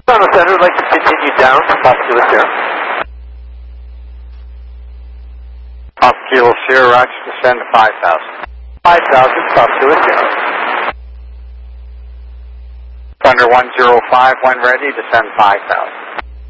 On the center, would like to continue down, top kilo Sierra. Top kilo Sierra, roger, descend to 5,000. 5,000, top kilo Sierra. Thunder 105, when ready, descend 5,000.